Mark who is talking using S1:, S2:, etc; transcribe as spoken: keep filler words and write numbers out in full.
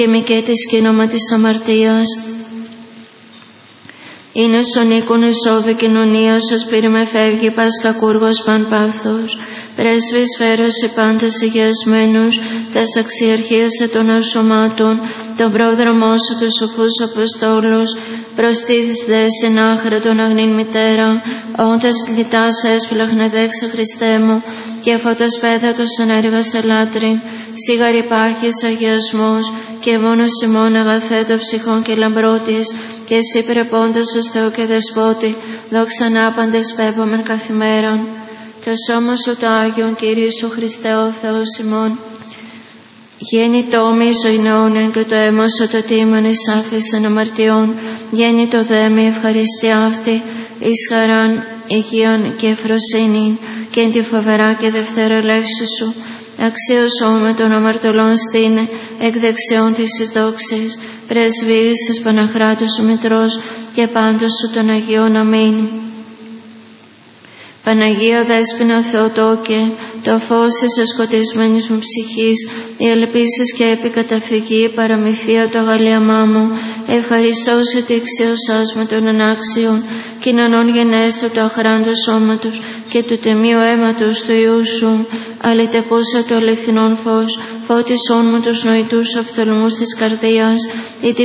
S1: και μη και της κίνωμα της αμαρτίας. Είναι στον οίκον εισόδου κοινωνίας, ως πήρε με φεύγει πας κακούργος παν πάθος. Πρέσβης φέρωσε πάντας αγιασμένους, τας αξιαρχίας των ασωμάτων, τον πρόδρομό σου τους σοφούς Αποστόλους, προστίθεις δε στην άχρα των αγνήν μητέρα, όντας κλητάς έσφυλαχνε δέξα Χριστέ μου, και φώτος πέδατος ενέργας ελάτρην, σίγαρ υπάρχεις αγιασμός, και μόνος ημών αγαθέτω ψυχών και λαμπρότης, και εσύ πρεπόντος ως Θεό και Δεσπότη, δόξαν άπαντες πέπομεν καθημέραν. Το σώμα σου το Άγιον, Κύριε σου Χριστέ ο Θεός ημών, γέννη το όμοις αιώνων, και το αίμα σου το τίμον εις άφησαν αμαρτιών, γέννη το δέμι ευχαριστή αυτή, εις χαράν, υγείαν και ευφροσύνην, και εν τη φοβερά και δευτέρα λέξη σου, αξίωσό με των αμαρτωλών στήνε, εκ δεξιών της εις δόξης, πρεσβείες της Παναχράτου σου Μητρός, και πάντως σου των Αγίων. Αμήν. Παναγία Δέσποινα Θεοτόκε, το φως της σκοτισμένης μου ψυχής, η ελπίσεις και επικαταφυγή παραμυθία το αγαλίαμά μου, ευχαριστώ σε τη αξίωσάς με των ανάξιων, κοινωνών γενέστο του αχράντου σώματος και του τιμίου αίματος του Υιού σου, αλητεπούσα το αληθινόν φως, φώτισόν μου τους νοητούς οφθαλμούς της καρδίας,